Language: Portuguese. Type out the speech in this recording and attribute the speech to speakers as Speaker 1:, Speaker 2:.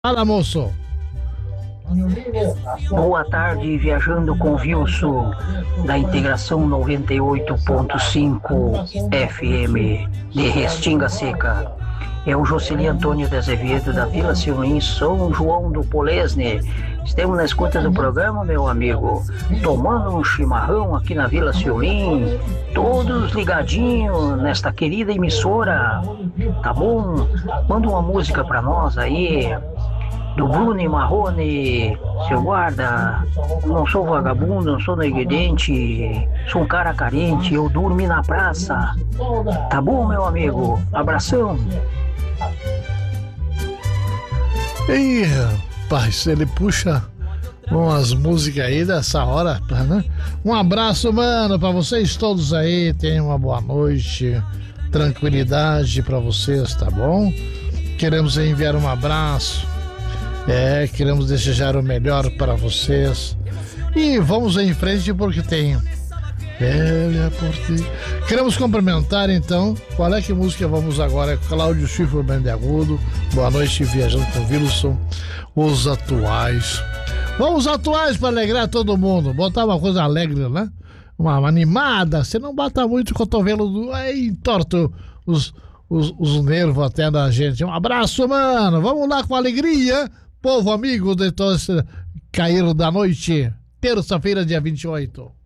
Speaker 1: Fala, moço.
Speaker 2: Boa tarde, viajando com Wilson, da Integração 98.5 FM de Restinga Seca. É o Jocely Antônio de Azevedo, da Vila Silvim, São João do Polesne. Estamos na escuta do programa, meu amigo, tomando um chimarrão aqui na Vila Silvim, todos ligadinhos nesta querida emissora, tá bom? Manda uma música pra nós aí, do Bruno e Marrone, seu guarda. Não sou vagabundo, não sou negridente, sou um cara carente, eu durmo na praça. Tá bom, meu amigo? Abração.
Speaker 1: Ih, rapaz, ele puxa umas músicas aí dessa hora, né? Um abraço, mano, pra vocês todos aí. Tenham uma boa noite, tranquilidade pra vocês, tá bom? Queremos enviar um abraço. Queremos desejar o melhor para vocês. E vamos em frente porque tem velha por ti. Queremos cumprimentar então. Qual é que música vamos agora? Cláudio Schiffer, bem de agudo. Boa noite, viajando com Wilson. Os atuais. Vamos atuais para alegrar todo mundo. Botar uma coisa alegre, né? Uma animada. Você não bata muito o cotovelo do. Aí entorta os nervos até da gente. Um abraço, mano. Vamos lá com alegria. Povo amigo de todo esse cair da noite, terça-feira, dia 28.